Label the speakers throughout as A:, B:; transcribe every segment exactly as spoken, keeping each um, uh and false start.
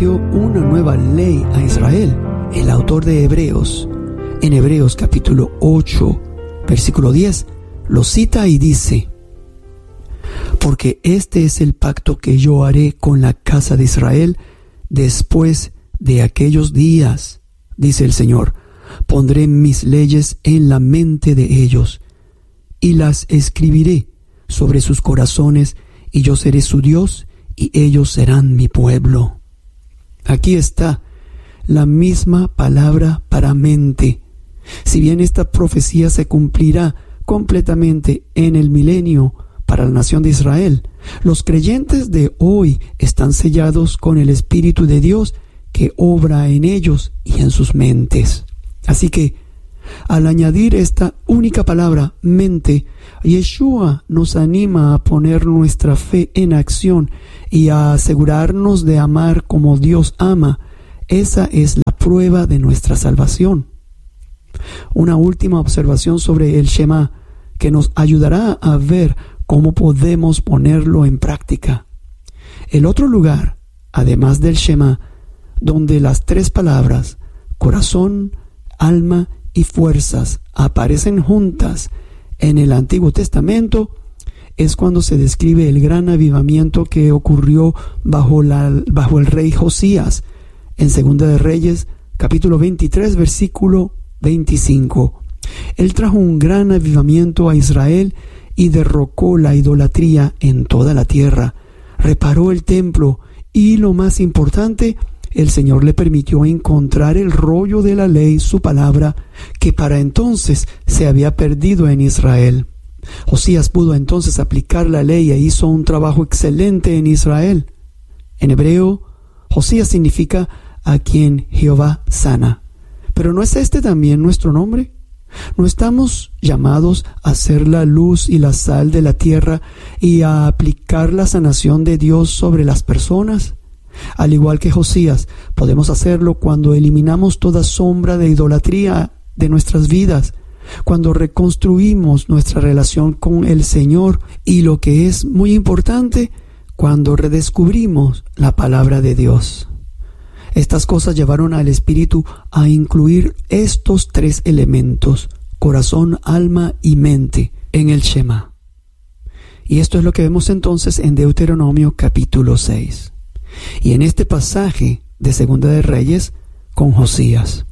A: prometió una nueva ley a Israel. El autor de Hebreos, en Hebreos capítulo ocho, versículo diez, lo cita y dice: porque este es el pacto que yo haré con la casa de Israel después de aquellos días, dice el Señor. Pondré mis leyes en la mente de ellos y las escribiré sobre sus corazones, y yo seré su Dios y ellos serán mi pueblo. Aquí está la misma palabra para mente. Si bien esta profecía se cumplirá completamente en el milenio para la nación de Israel, los creyentes de hoy están sellados con el Espíritu de Dios que obra en ellos y en sus mentes. Así que, al añadir esta única palabra, mente, Yeshua nos anima a poner nuestra fe en acción y a asegurarnos de amar como Dios ama. Esa es la prueba de nuestra salvación. Una última observación sobre el Shema que nos ayudará a ver cómo podemos ponerlo en práctica. El otro lugar, además del Shema, donde las tres palabras corazón, alma y fuerzas aparecen juntas en el Antiguo Testamento, es cuando se describe el gran avivamiento que ocurrió bajo, la, bajo el rey Josías en Segunda de Reyes, capítulo veintitrés, versículo veinticinco. Él trajo un gran avivamiento a Israel y derrocó la idolatría en toda la tierra, reparó el templo y, lo más importante, el Señor le permitió encontrar el rollo de la ley, su palabra, que para entonces se había perdido en Israel. Josías pudo entonces aplicar la ley e hizo un trabajo excelente en Israel. En hebreo, Josías significa a quien Jehová sana. Pero ¿no es este también nuestro nombre? ¿No estamos llamados a ser la luz y la sal de la tierra y a aplicar la sanación de Dios sobre las personas? Al igual que Josías, podemos hacerlo cuando eliminamos toda sombra de idolatría de nuestras vidas, cuando reconstruimos nuestra relación con el Señor y, lo que es muy importante, cuando redescubrimos la palabra de Dios. Estas cosas llevaron al Espíritu a incluir estos tres elementos, corazón, alma y mente, en el Shema. Y esto es lo que vemos entonces en Deuteronomio capítulo seis. Y en este pasaje de Segunda de Reyes con Josías.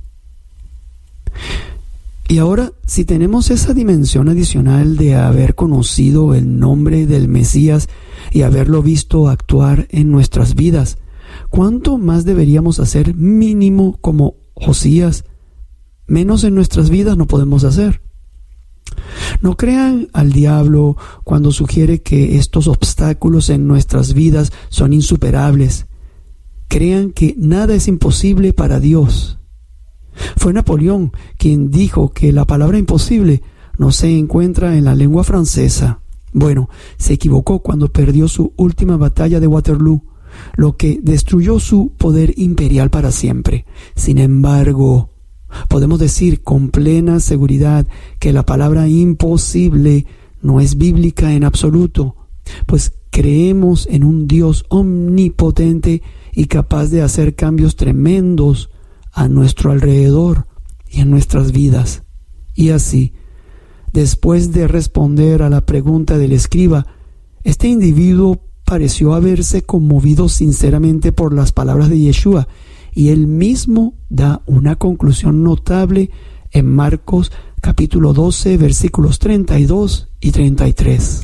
A: Y ahora, si tenemos esa dimensión adicional de haber conocido el nombre del Mesías y haberlo visto actuar en nuestras vidas, ¿cuánto más deberíamos hacer mínimo como Josías? Menos en nuestras vidas no podemos hacer. No crean al diablo cuando sugiere que estos obstáculos en nuestras vidas son insuperables. Crean que nada es imposible para Dios. Fue Napoleón quien dijo que la palabra imposible no se encuentra en la lengua francesa. Bueno, se equivocó cuando perdió su última batalla de Waterloo, lo que destruyó su poder imperial para siempre. Sin embargo, podemos decir con plena seguridad que la palabra imposible no es bíblica en absoluto, pues creemos en un Dios omnipotente y capaz de hacer cambios tremendos a nuestro alrededor y en nuestras vidas. Y así, después de responder a la pregunta del escriba, este individuo pareció haberse conmovido sinceramente por las palabras de Yeshua, y él mismo da una conclusión notable en Marcos capítulo doce, versículos treinta y dos y treinta y tres.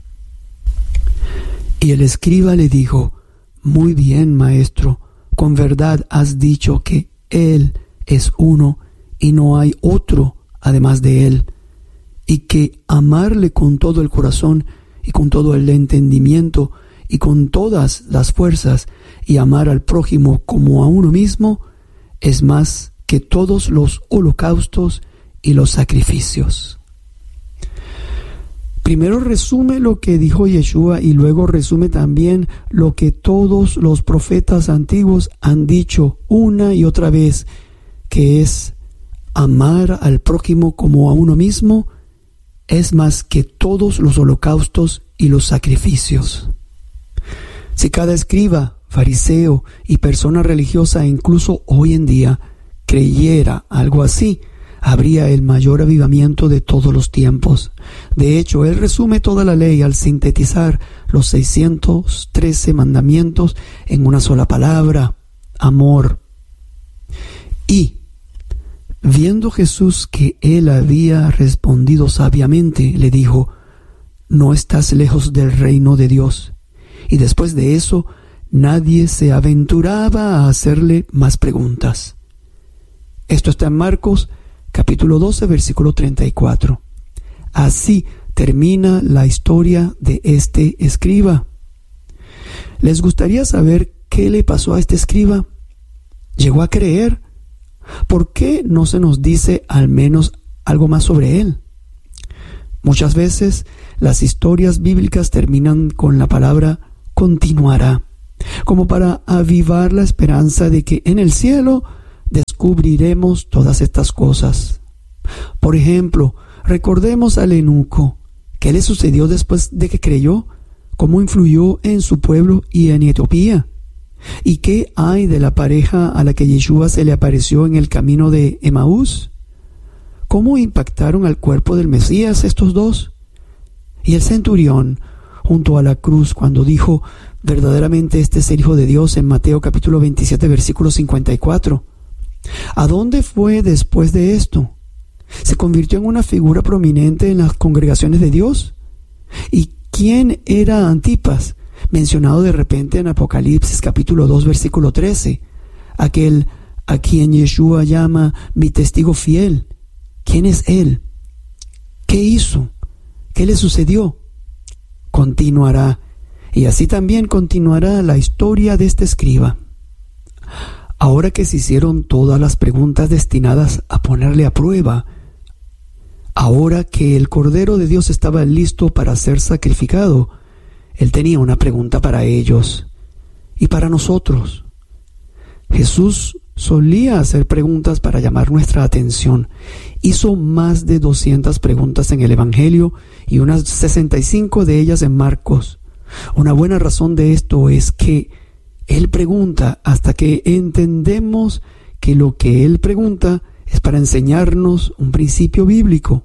A: Y el escriba le dijo: muy bien, maestro, con verdad has dicho que Él es uno y no hay otro además de Él, y que amarle con todo el corazón y con todo el entendimiento y con todas las fuerzas, y amar al prójimo como a uno mismo, es más que todos los holocaustos y los sacrificios. Primero resume lo que dijo Yeshua y luego resume también lo que todos los profetas antiguos han dicho una y otra vez, que es amar al prójimo como a uno mismo es más que todos los holocaustos y los sacrificios. Si cada escriba, fariseo y persona religiosa, incluso hoy en día, creyera algo así, habría el mayor avivamiento de todos los tiempos. De hecho, él resume toda la ley al sintetizar los seiscientos trece mandamientos en una sola palabra: amor. Y, viendo Jesús que él había respondido sabiamente, le dijo: no estás lejos del reino de Dios. Y después de eso, nadie se aventuraba a hacerle más preguntas. Esto está en Marcos capítulo doce, versículo treinta y cuatro. Así termina la historia de este escriba. ¿Les gustaría saber qué le pasó a este escriba? ¿Llegó a creer? ¿Por qué no se nos dice al menos algo más sobre él? Muchas veces las historias bíblicas terminan con la palabra continuará, como para avivar la esperanza de que en el cielo descubriremos todas estas cosas. Por ejemplo, recordemos al eunuco. ¿Qué le sucedió después de que creyó? ¿Cómo influyó en su pueblo y en Etiopía? ¿Y qué hay de la pareja a la que Yeshua se le apareció en el camino de Emaús? ¿Cómo impactaron al cuerpo del Mesías estos dos? Y el centurión junto a la cruz, cuando dijo: verdaderamente este es el Hijo de Dios, en Mateo capítulo veintisiete, versículo cincuenta y cuatro. ¿A dónde fue después de esto? ¿Se convirtió en una figura prominente en las congregaciones de Dios? ¿Y quién era Antipas, mencionado de repente en Apocalipsis capítulo dos, versículo trece? Aquel a quien Yeshua llama mi testigo fiel. ¿Quién es él? ¿Qué hizo? ¿Qué le sucedió? Continuará, y así también continuará la historia de este escriba. Ahora que se hicieron todas las preguntas destinadas a ponerle a prueba, ahora que el Cordero de Dios estaba listo para ser sacrificado, él tenía una pregunta para ellos y para nosotros. Jesús solía hacer preguntas para llamar nuestra atención. Hizo más de doscientas preguntas en el Evangelio y unas sesenta y cinco de ellas en Marcos. Una buena razón de esto es que Él pregunta hasta que entendemos que lo que Él pregunta es para enseñarnos un principio bíblico.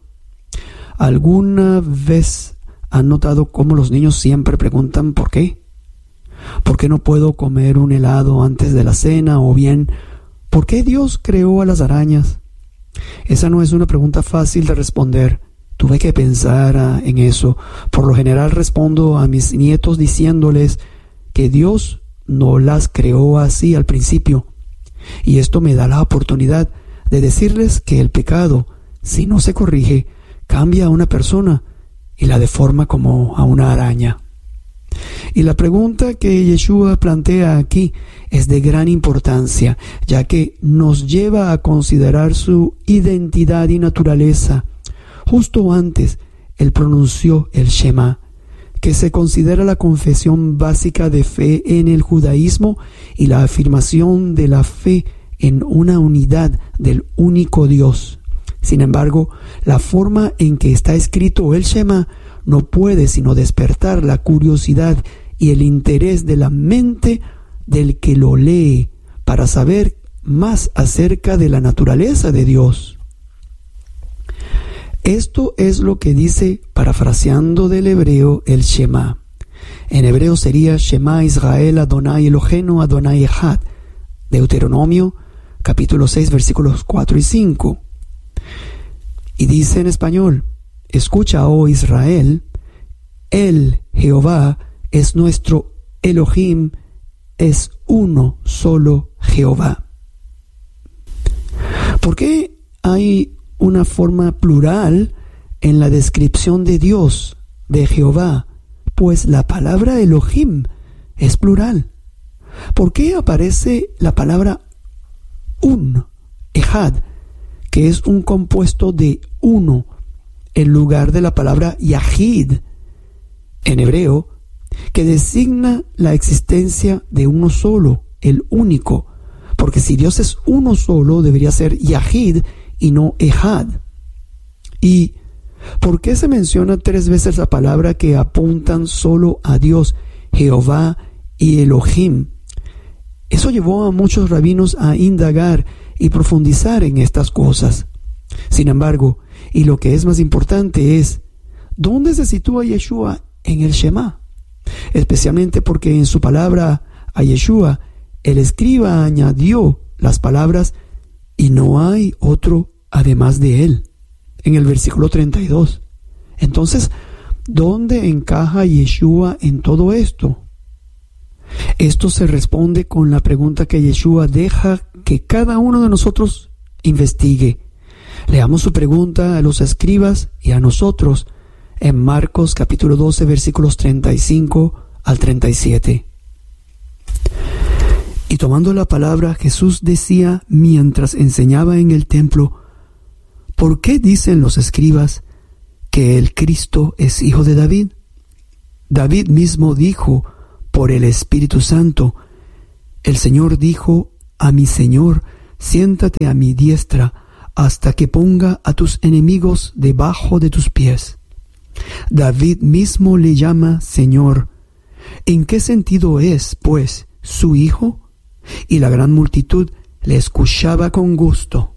A: ¿Alguna vez han notado cómo los niños siempre preguntan por qué? ¿Por qué no puedo comer un helado antes de la cena? O bien, ¿por qué Dios creó a las arañas? Esa no es una pregunta fácil de responder. Tuve que pensar uh, en eso. Por lo general respondo a mis nietos diciéndoles que Dios no las creó así al principio. Y esto me da la oportunidad de decirles que el pecado, si no se corrige, cambia a una persona y la deforma como a una araña. Y la pregunta que Yeshua plantea aquí es de gran importancia, ya que nos lleva a considerar su identidad y naturaleza. Justo antes, él pronunció el Shema, que se considera la confesión básica de fe en el judaísmo y la afirmación de la fe en una unidad del único Dios. Sin embargo, la forma en que está escrito el Shema no puede sino despertar la curiosidad y el interés de la mente del que lo lee para saber más acerca de la naturaleza de Dios. Esto es lo que dice, parafraseando del hebreo, el Shema. En hebreo sería Shema Israel Adonai Eloheinu Adonai Echad. Deuteronomio capítulo seis, versículos cuatro y cinco. Y dice en español: escucha, oh Israel, Él, Jehová, es nuestro Elohim, es uno solo Jehová. ¿Por qué hay una forma plural en la descripción de Dios, de Jehová? Pues la palabra Elohim es plural. ¿Por qué aparece la palabra un, Echad, que es un compuesto de uno, en lugar de la palabra Yahid, en hebreo, que designa la existencia de uno solo, el único? Porque si Dios es uno solo, debería ser Yahid y no Echad. ¿Y por qué se menciona tres veces la palabra que apuntan solo a Dios, Jehová y Elohim? Eso llevó a muchos rabinos a indagar y profundizar en estas cosas. Sin embargo, y lo que es más importante es, ¿dónde se sitúa Yeshua en el Shema? Especialmente porque en su palabra a Yeshua, el escriba añadió las palabras, y no hay otro además de él, en el versículo treinta y dos. Entonces, ¿dónde encaja Yeshua en todo esto? Esto se responde con la pregunta que Yeshua deja que cada uno de nosotros investigue. Leamos su pregunta a los escribas y a nosotros en Marcos capítulo doce versículos treinta y cinco al treinta y siete. Y tomando la palabra, Jesús decía mientras enseñaba en el templo, ¿por qué dicen los escribas que el Cristo es hijo de David? David mismo dijo por el Espíritu Santo, el Señor dijo a mi Señor, siéntate a mi diestra hasta que ponga a tus enemigos debajo de tus pies. David mismo le llama Señor. ¿En qué sentido es, pues, su hijo? Y la gran multitud le escuchaba con gusto.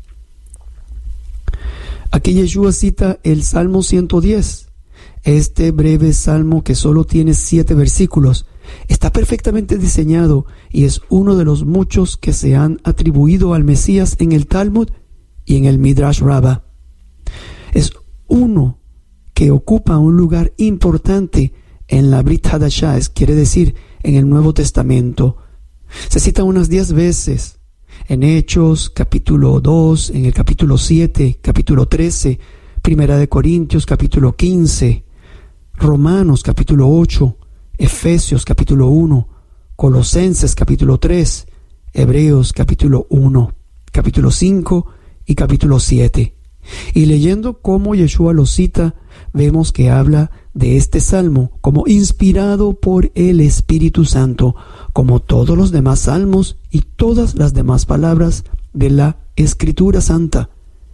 A: Aquí Yeshua cita el Salmo ciento diez. Este breve salmo, que solo tiene siete versículos, está perfectamente diseñado y es uno de los muchos que se han atribuido al Mesías en el Talmud y en el Midrash Rabbah. Es uno que ocupa un lugar importante en la Brit Hadashah, quiere decir, en el Nuevo Testamento. Se cita unas diez veces en Hechos, capítulo dos, en el capítulo siete, capítulo trece, Primera de Corintios, capítulo quince, Romanos, capítulo ocho, Efesios, capítulo uno, Colosenses, capítulo tres, Hebreos, capítulo uno, capítulo cinco y capítulo siete. Y leyendo cómo Yeshua lo cita, vemos que habla de este salmo como inspirado por el Espíritu Santo, como todos los demás salmos y todas las demás palabras de la Escritura Santa.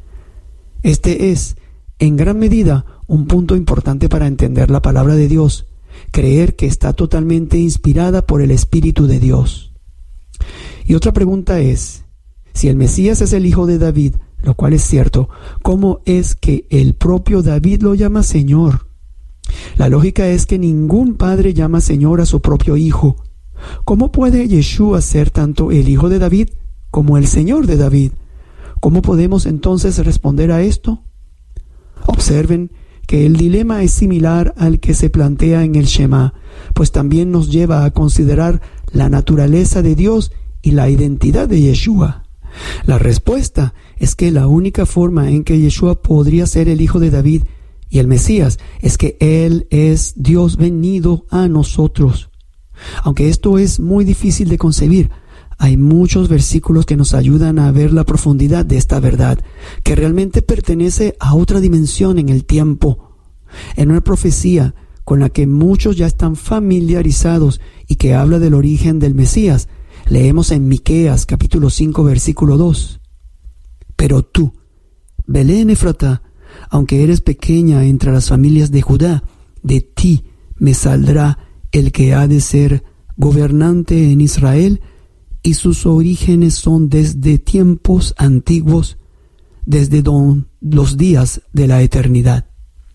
A: Este es, en gran medida, un punto importante para entender la palabra de Dios, creer que está totalmente inspirada por el Espíritu de Dios. Y otra pregunta es, si el Mesías es el hijo de David, lo cual es cierto, ¿cómo es que el propio David lo llama Señor? La lógica es que ningún padre llama Señor a su propio hijo. ¿Cómo puede Yeshua ser tanto el hijo de David como el Señor de David? ¿Cómo podemos entonces responder a esto? Observen que el dilema es similar al que se plantea en el Shema, pues también nos lleva a considerar la naturaleza de Dios y la identidad de Yeshua. La respuesta es que la única forma en que Yeshua podría ser el hijo de David y el Mesías es que Él es Dios venido a nosotros. Aunque esto es muy difícil de concebir, hay muchos versículos que nos ayudan a ver la profundidad de esta verdad, que realmente pertenece a otra dimensión en el tiempo, en una profecía con la que muchos ya están familiarizados y que habla del origen del Mesías. Leemos en Miqueas capítulo cinco versículo dos. Pero tú, Belén Efratá, aunque eres pequeña entre las familias de Judá, de ti me saldrá el que ha de ser gobernante en Israel, y sus orígenes son desde tiempos antiguos, desde don, los días de la eternidad.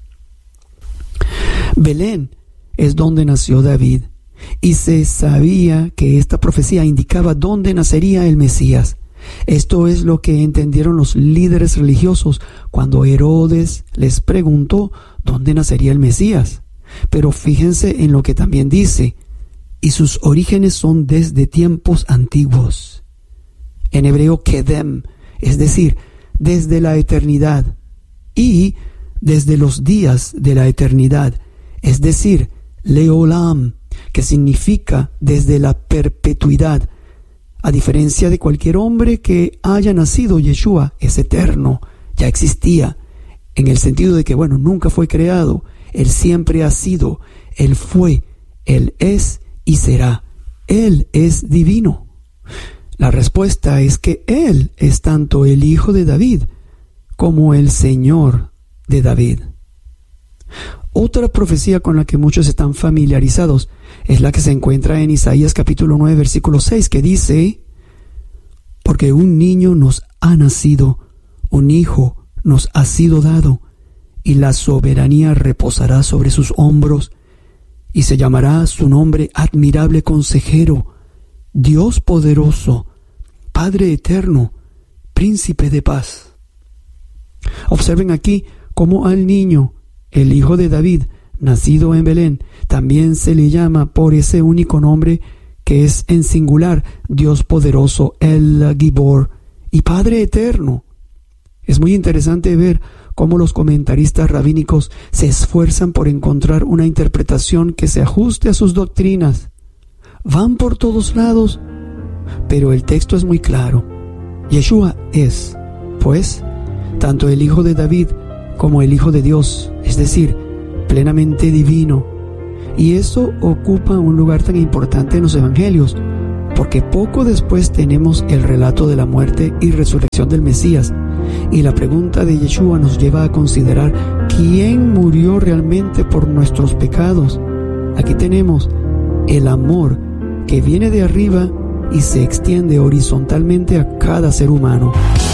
A: Belén es donde nació David, y se sabía que esta profecía indicaba dónde nacería el Mesías. Esto es lo que entendieron los líderes religiosos cuando Herodes les preguntó dónde nacería el Mesías. Pero fíjense en lo que también dice, y sus orígenes son desde tiempos antiguos. En hebreo, kedem, es decir, desde la eternidad, y desde los días de la eternidad, es decir, leolam, que significa desde la perpetuidad. A diferencia de cualquier hombre que haya nacido, Yeshua es eterno, ya existía, en el sentido de que, bueno, nunca fue creado, Él siempre ha sido, Él fue, Él es y será. Él es divino. La respuesta es que Él es tanto el Hijo de David como el Señor de David. Otra profecía con la que muchos están familiarizados es la que se encuentra en Isaías capítulo nueve, versículo seis, que dice: porque un niño nos ha nacido, un hijo nos ha sido dado, y la soberanía reposará sobre sus hombros, y se llamará su nombre Admirable Consejero, Dios Poderoso, Padre Eterno, Príncipe de Paz. Observen aquí cómo al niño, el hijo de David, nacido en Belén, también se le llama por ese único nombre que es en singular, Dios Poderoso, El Gibor y Padre Eterno. Es muy interesante ver cómo los comentaristas rabínicos se esfuerzan por encontrar una interpretación que se ajuste a sus doctrinas. Van por todos lados, pero el texto es muy claro. Yeshua es, pues, tanto el Hijo de David como el Hijo de Dios, es decir, plenamente divino. Y eso ocupa un lugar tan importante en los evangelios, porque poco después tenemos el relato de la muerte y resurrección del Mesías, y la pregunta de Yeshua nos lleva a considerar quién murió realmente por nuestros pecados. Aquí tenemos el amor que viene de arriba y se extiende horizontalmente a cada ser humano.